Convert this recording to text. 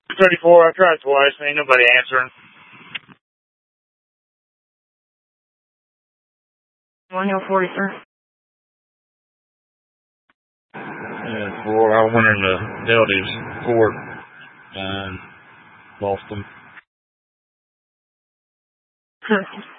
34, I tried twice. Ain't nobody answering. 1040, sir. Yeah, 4. I went in the Delta's court and lost them.